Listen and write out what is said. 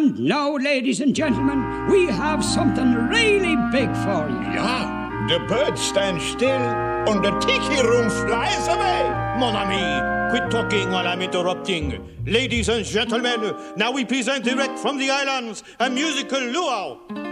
And now, ladies and gentlemen, we have something really big for you. Yeah, the bird stands still and the tiki room flies away. Mon ami, quit talking while I'm interrupting. Ladies and gentlemen, now we present direct from the islands a musical luau.